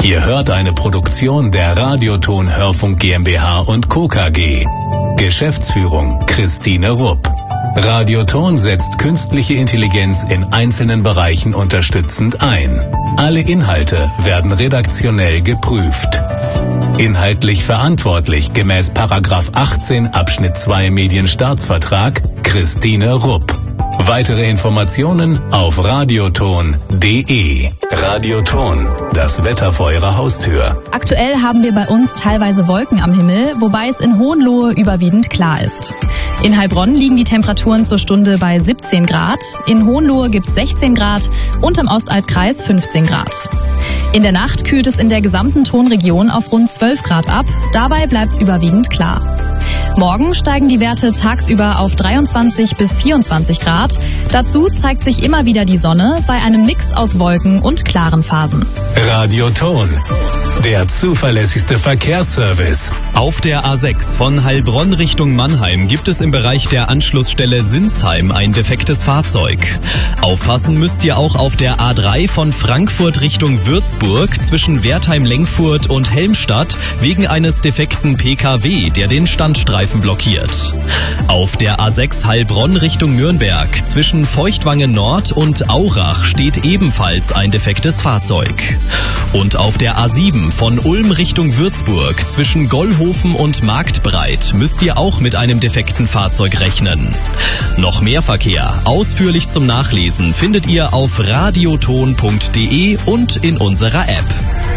Ihr hört eine Produktion der Radioton Hörfunk GmbH und Co. KG. Geschäftsführung Christine Rupp. Radioton setzt künstliche Intelligenz in einzelnen Bereichen unterstützend ein. Alle Inhalte werden redaktionell geprüft. Inhaltlich verantwortlich gemäß § 18 Abschnitt 2 Medienstaatsvertrag Christine Rupp. Weitere Informationen auf radioton.de. Radioton, das Wetter vor Ihrer Haustür. Aktuell haben wir bei uns teilweise Wolken am Himmel, wobei es in Hohenlohe überwiegend klar ist. In Heilbronn liegen die Temperaturen zur Stunde bei 17 Grad, in Hohenlohe gibt es 16 Grad und im Ostalbkreis 15 Grad. In der Nacht kühlt es in der gesamten Tonregion auf rund 12 Grad ab, dabei bleibt es überwiegend klar. Morgen steigen die Werte tagsüber auf 23 bis 24 Grad. Dazu zeigt sich immer wieder die Sonne bei einem Mix aus Wolken und klaren Phasen. Radioton, der zuverlässigste Verkehrsservice. Auf der A6 von Heilbronn Richtung Mannheim gibt es im Bereich der Anschlussstelle Sinsheim ein defektes Fahrzeug. Aufpassen müsst ihr auch auf der A3 von Frankfurt Richtung Würzburg zwischen Wertheim-Lengfurt und Helmstadt wegen eines defekten PKW, der den Standstreifen blockiert. Auf der A6 Heilbronn Richtung Nürnberg zwischen Feuchtwangen Nord und Aurach steht ebenfalls ein defektes Fahrzeug. Und auf der A7 von Ulm Richtung Würzburg zwischen Gollhofen und Marktbreit müsst ihr auch mit einem defekten Fahrzeug rechnen. Noch mehr Verkehr, ausführlich zum Nachlesen, findet ihr auf radioton.de und in unserer App.